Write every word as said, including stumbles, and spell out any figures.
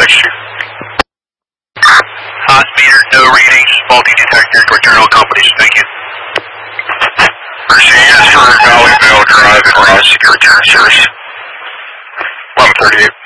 text you. Hot meter, no readings, multi-detector, return all companies, thank you. Proceed as for Valley Vale Drive and Ross, your return service. eleven thirty-eight.